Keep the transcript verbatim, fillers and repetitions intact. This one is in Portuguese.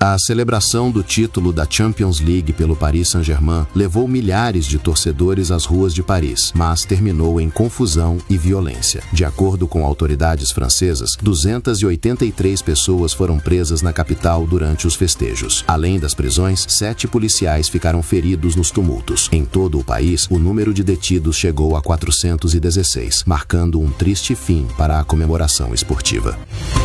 A celebração do título da Champions League pelo Paris Saint-Germain levou milhares de torcedores às ruas de Paris, mas terminou em confusão e violência. De acordo com autoridades francesas, duzentas e oitenta e três pessoas foram presas na capital durante os festejos. Além das prisões, sete policiais ficaram feridos nos tumultos. Em todo o país, o número de detidos chegou a quatrocentos e dezesseis, marcando um triste fim para a comemoração esportiva.